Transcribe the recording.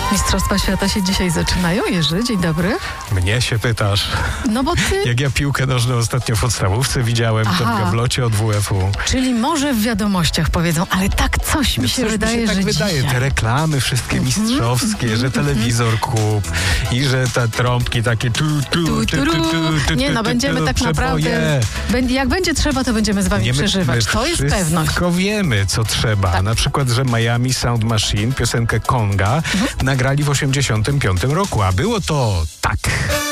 Mistrzostwa Świata się dzisiaj zaczynają. Jerzy, dzień dobry. Mnie się pytasz. No bo ty... Jak ja piłkę nożną ostatnio w podstawówce widziałem, to w gablocie od WF-u. Czyli może w wiadomościach powiedzą, ale tak coś mi się wydaje, tak że wydaje. dzisiaj... Te reklamy wszystkie mistrzowskie, że telewizor kup i że te trąbki takie Nie no, będziemy tak naprawdę... Jak będzie trzeba, to będziemy z wami przeżywać. To jest pewność. Wszystko wiemy, co trzeba. Tak. Na przykład, że Miami Sound Machine, piosenkę Konga, nagrali w 1985 roku, a było to tak.